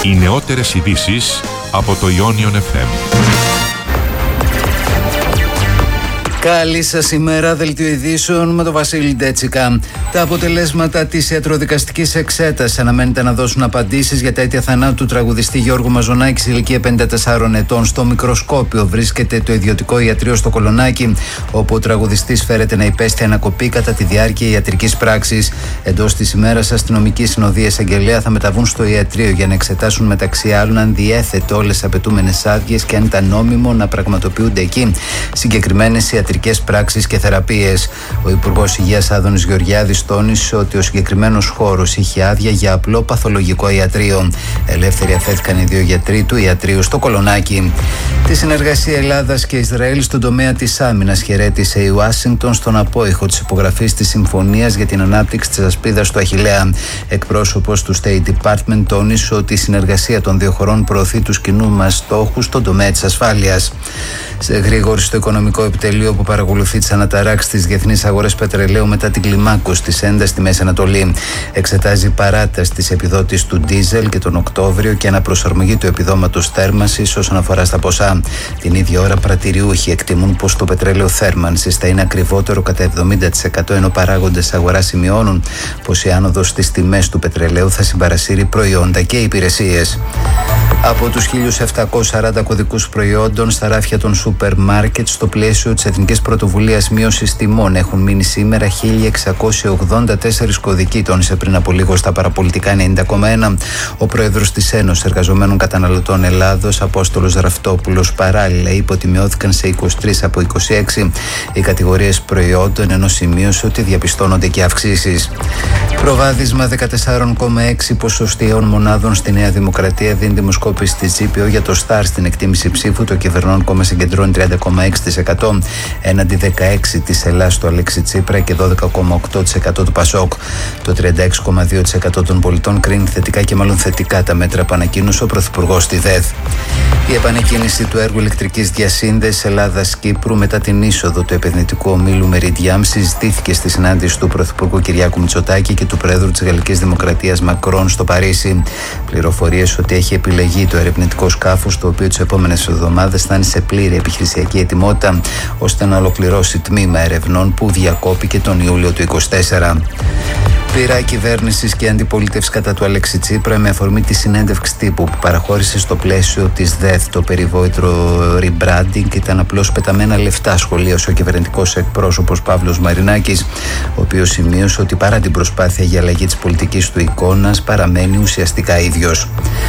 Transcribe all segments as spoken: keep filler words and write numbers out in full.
Οι νεότερες ειδήσεις από το Ionion εφ εμ. Καλή σας ημέρα, δελτίο ειδήσεων με τον Βασίλη Ντέτσικα. Τα αποτελέσματα της ιατροδικαστικής εξέτασης αναμένεται να δώσουν απαντήσεις για τα αίτια θανάτου του τραγουδιστή Γιώργου Μαζονάκη σε ηλικία πενήντα τεσσάρων ετών. Στο μικροσκόπιο βρίσκεται το ιδιωτικό ιατρείο στο Κολονάκι, όπου ο τραγουδιστής φέρεται να υπέστη ανακοπή κατά τη διάρκεια ιατρικής πράξης. Εντός της ημέρας, αστυνομικοί συνοδοί εισαγγελέα θα μεταβούν στο ιατρείο για να εξετάσουν μεταξύ άλλων αν διέθετε όλες τις απαιτούμενες άδειες και αν ήταν νόμιμο να πραγματοποιούνται εκεί συγκεκριμένες ιατρικές πράξεις και θεραπείες. Ο Υπουργός Υγείας Άδωνης Γεωργιάδης τόνισε ότι ο συγκεκριμένος χώρος είχε άδεια για απλό παθολογικό ιατρείο. Ελεύθεροι αφέθηκαν οι δύο γιατροί του ιατρείου στο Κολονάκι. Τη συνεργασία Ελλάδας και Ισραήλ στον τομέα της άμυνας χαιρέτησε η Ουάσιγκτον στον απόϊχο της υπογραφής της συμφωνίας για την ανάπτυξη της ασπίδας του Αχιλλέα. Εκπρόσωπος του State Department τόνισε ότι η συνεργασία των δύο χωρών προωθεί τους κοινούς μας στόχους στον τομέα της ασφάλειας. Σε γρήγορη στο οικονομικό επιτελείο που παρακολουθεί τις αναταράξεις στις διεθνείς αγορές πετρελαίου μετά την κλιμάκωση της έντασης στη Μέση Ανατολή, εξετάζει παράταση της επιδότησης του ντίζελ και τον Οκτώβριο και αναπροσαρμογή του επιδόματος θέρμανσης όσον αφορά στα ποσά. Την ίδια ώρα, πρατηριούχοι εκτιμούν πως το πετρέλαιο θέρμανσης θα είναι ακριβότερο κατά εβδομήντα τοις εκατό, ενώ παράγοντες αγοράς σημειώνουν πως η άνοδος στις τιμές του πετρελαίου θα συμπαρασύρει προϊόντα και υπηρεσίες. Από τους χίλια επτακόσιους σαράντα κωδικούς προϊόντων στα ράφια των σούπερ μάρκετ στο πλαίσιο της Εθνικής Πρωτοβουλίας Μείωσης Τιμών έχουν μείνει σήμερα χίλια εξακόσιοι ογδόντα τέσσερις κωδικοί, τόνισε πριν από λίγο στα παραπολιτικά ενενήντα κόμμα ένα ο πρόεδρος της Ένωσης Εργαζομένων Καταναλωτών Ελλάδος, Απόστολος Ραφτόπουλος. Παράλληλα, είπε ότι μειώθηκαν σε είκοσι τρεις από είκοσι έξι οι κατηγορίες προϊόντων, ενώ σημείωσε ότι διαπιστώνονται και αυξήσεις. Προβάδισμα δεκατέσσερα κόμμα έξι ποσοστιαίων μονάδων στη Νέα Δημοκρατία δίνει δημοσκόπηση της τζι πι ο για το Σταρ στην εκτίμηση ψήφου. Το κυβερνών κόμμα συγκεντρώνει τριάντα κόμμα έξι τοις εκατό έναντι δεκαέξι τοις εκατό της Ελλάς του Αλέξη Τσίπρα και δώδεκα κόμμα οκτώ τοις εκατό του Πασόκ. Το τριάντα έξι κόμμα δύο τοις εκατό των πολιτών κρίνει θετικά και μάλλον θετικά τα μέτρα που ανακοίνωσε ο Πρωθυπουργός στη ΔΕΘ. Η επανεκκίνηση του έργου ηλεκτρικής διασύνδεσης Ελλάδας-Κύπρου μετά την είσοδο του επενδυτικού ομίλου Meridiam συζητήθηκε στη συνάντηση του Πρωθυπουργού Κυριάκου Μητσοτάκη και του Προέδρου της Γαλλικής Δημοκρατίας Μακρόν στο Παρίσι. Πληροφορίες ότι έχει επιλεγεί το ερευνητικό σκάφος, το οποίο τις επόμενες εβδομάδες θα είναι σε πλήρη επιχειρησιακή ετοιμότητα ώστε να ολοκληρώσει τμήμα ερευνών που διακόπηκε τον Ιούλιο του είκοσι τέσσερα. Πειρά κυβέρνησης και αντιπολίτευση κατά του Αλέξη Τσίπρα με αφορμή τη συνέντευξη τύπου που παραχώρησε στο πλαίσιο της ΔΕΘ. Το περιβόητρο rebranding ήταν απλώς πεταμένα λεφτά, σχολίασε ο κυβερνητικός εκπρόσωπος Παύλος Μαρινάκης, ο οποίος σημείωσε ότι παρά την προσπάθεια για αλλαγή της πολιτικής του εικόνας παραμένει ουσιαστικά ίδιος.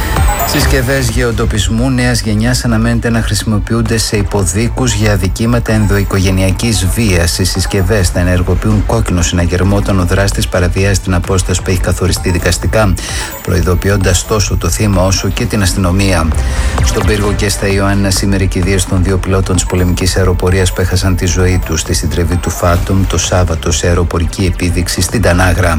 Συσκευές γεωντοπισμού νέας γενιάς αναμένεται να χρησιμοποιούνται σε υποδίκους για αδικήματα ενδοοικογενειακής βίας. Οι συσκευές θα ενεργοποιούν κόκκινο συναγερμό όταν ο δράστης παραβιάζει την απόσταση που έχει καθοριστεί δικαστικά, προειδοποιώντας τόσο το θύμα όσο και την αστυνομία. Στον Πύργο και στα Ιωάννινα σήμερα οι κηδείες των δύο πιλότων της πολεμικής αεροπορίας που έχασαν τη ζωή τους στη συντρεβή του Φάτομ το Σάββατο σε αεροπορική επίδειξη στην Τανάγρα.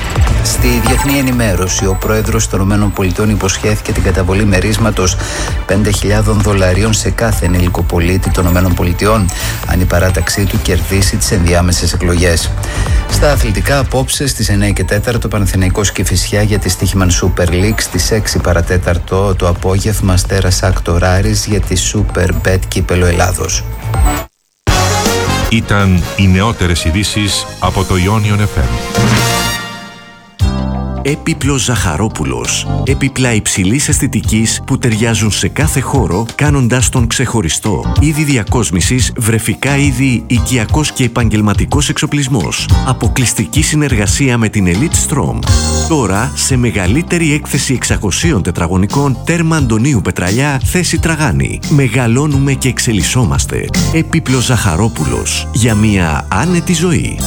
Στη διεθνή ενημέρωση, ο πρόεδρος των ΗΠΑ υποσχέθηκε την καταβολή μερίσματος πέντε χιλιάδες δολαρίων σε κάθε ενήλικο πολίτη των ΗΠΑ αν η παράταξή του κερδίσει τις ενδιάμεσες εκλογές. Στα αθλητικά, απόψε στις εννιά και τέσσερα το Παναθηναϊκός Κηφισιά για τη Στίχημαν Super League, στις έξι παρά τέταρτο το απόγευμα Αστέρας Ακτοράρης για τη Super Bet Κύπελλο Ελλάδος. Ήταν οι νεότερες ειδήσεις από το Ionion εφ εμ. Έπιπλος Ζαχαρόπουλος. Έπιπλα υψηλής αισθητικής που ταιριάζουν σε κάθε χώρο, κάνοντάς τον ξεχωριστό. Είδη διακόσμησης, βρεφικά είδη, οικιακός και επαγγελματικός εξοπλισμός. Αποκλειστική συνεργασία με την Elite Strom. Τώρα, σε μεγαλύτερη έκθεση εξακοσίων τετραγωνικών, τέρμα Αντωνίου Πετραλιά, θέση Τραγάνη. Μεγαλώνουμε και εξελισσόμαστε. Έπιπλος Ζαχαρόπουλος. Για μια άνετη ζωή.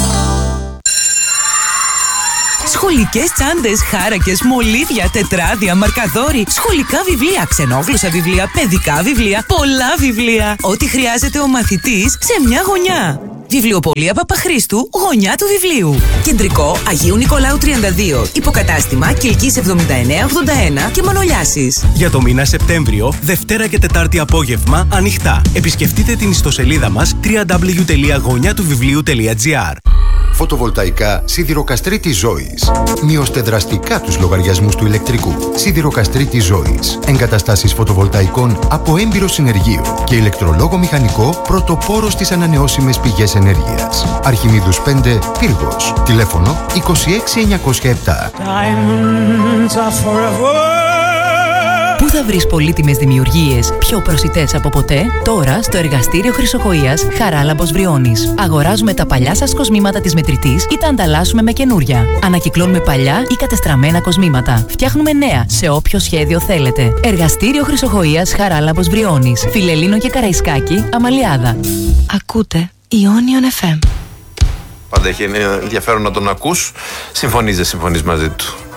Σχολικές τσάντες, χάρακες, μολύβια, τετράδια, μαρκαδόροι, σχολικά βιβλία, ξενόγλωσσα βιβλία, παιδικά βιβλία, πολλά βιβλία. Ό,τι χρειάζεται ο μαθητής σε μια γωνιά. Βιβλιοπωλεία Παπαχρήστου, γωνιά του βιβλίου. Κεντρικό Αγίου Νικολάου τριάντα δύο. Υποκατάστημα Κιλκής εβδομήντα εννέα ογδόντα ένα και Μανολιάσης. Για το μήνα Σεπτέμβριο, Δευτέρα και Τετάρτη απόγευμα ανοιχτά. Επισκεφτείτε την ιστοσελίδα μας double-u double-u double-u τελεία γωνιά του βιβλίου τελεία τζι άρ. Φωτοβολταϊκά Σιδηροκαστρίτης Ζώης. Μειώστε δραστικά τους λογαριασμούς του ηλεκτρικού. Σιδηροκαστρίτης Ζώης. Εγκαταστάσεις φωτοβολταϊκών από έμπειρο συνεργείο και ηλεκτρολόγο μηχανικό πρωτοπόρο στις ανανεώσιμες πηγές ενέργειας. Αρχιμίδους πέντε, Πύργος. Τηλέφωνο είκοσι έξι εννιακόσια επτά. Πού θα βρεις πολύτιμες δημιουργίες πιο προσιτές από ποτέ? Τώρα στο εργαστήριο Χρυσοχοΐας Χαράλαμπος Βριώνης. Αγοράζουμε τα παλιά σας κοσμήματα της μετρητής ή τα ανταλλάσσουμε με καινούρια. Ανακυκλώνουμε παλιά ή κατεστραμμένα κοσμήματα. Φτιάχνουμε νέα σε όποιο σχέδιο θέλετε. Εργαστήριο Χρυσοχοΐας Χαράλαμπος Βριώνης. Φιλελλήνο και Καραϊσκάκη, Αμαλιάδα. Ακούτε Ionion εφ εμ. Πάντα έχει ενδιαφέρον να τον ακούς. Συμφωνείς, δεν συμφωνείς μαζί του?